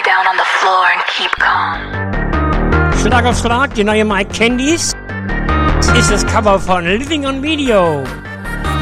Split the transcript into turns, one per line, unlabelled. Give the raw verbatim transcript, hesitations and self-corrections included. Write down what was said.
down on the floor and keep calm.
Schlag auf Schlag, die neue Mike Candies. Das ist das Cover von Living on Video.